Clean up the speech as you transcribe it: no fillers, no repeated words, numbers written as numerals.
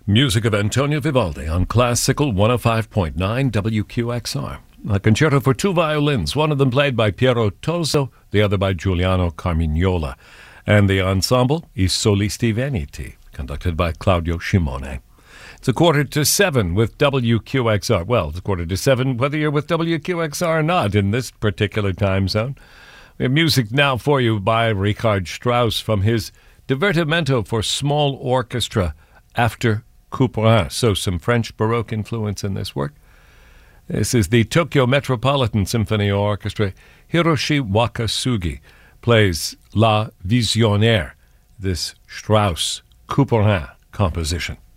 Music of Antonio Vivaldi on Classical 105.9 WQXR. A concerto for two violins, one of them played by Piero Toso, the other by Giuliano Carmignola. And the ensemble, I Solisti Veneti, conducted by Claudio Scimone. It's 6:45 with WQXR. Well, it's 6:45 whether you're with WQXR or not in this particular time zone. We have music now for you by Richard Strauss from his Divertimento for Small Orchestra after Couperin. So some French Baroque influence in this work. This is the Tokyo Metropolitan Symphony Orchestra. Hiroshi Wakasugi plays La Visionnaire, this Strauss Couperin composition.